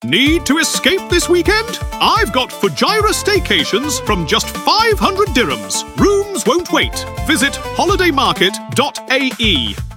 Need to escape this weekend? I've got Fujairah staycations from just 500 dirhams. Rooms won't wait. Visit holidaymarket.ae.